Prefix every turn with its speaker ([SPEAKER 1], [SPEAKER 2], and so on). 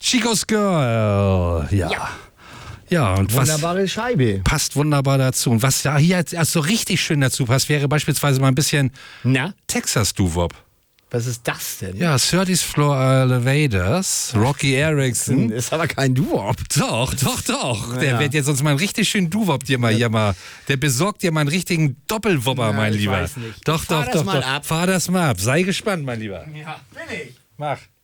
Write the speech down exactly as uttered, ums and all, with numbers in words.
[SPEAKER 1] Chico's Girl. Ja.
[SPEAKER 2] Ja.
[SPEAKER 1] Ja, und
[SPEAKER 2] Wunderbare
[SPEAKER 1] was
[SPEAKER 2] Scheibe.
[SPEAKER 1] passt wunderbar dazu. Und was ja hier jetzt erst so richtig schön dazu passt, wäre beispielsweise mal ein bisschen
[SPEAKER 2] Na,
[SPEAKER 1] Texas Doo-Wop.
[SPEAKER 2] was ist das denn?
[SPEAKER 1] Ja, thirtieth Floor Elevators, Rocky Erickson.
[SPEAKER 2] Ist aber kein Doo-Wop.
[SPEAKER 1] Doch, doch, doch. Der
[SPEAKER 2] Ja.
[SPEAKER 1] wird jetzt uns mal einen richtig schönen Doo-Wop dir mal hier mal. Der besorgt dir mal einen richtigen Doppelwopper,
[SPEAKER 2] Ja,
[SPEAKER 1] mein
[SPEAKER 2] ich
[SPEAKER 1] Lieber.
[SPEAKER 2] weiß nicht.
[SPEAKER 1] Doch,
[SPEAKER 2] Fahr
[SPEAKER 1] doch,
[SPEAKER 2] das
[SPEAKER 1] doch,
[SPEAKER 2] mal
[SPEAKER 1] doch.
[SPEAKER 2] ab.
[SPEAKER 1] Fahr das mal ab. Sei gespannt, mein Lieber.
[SPEAKER 2] Ja, bin ich.
[SPEAKER 1] Mach.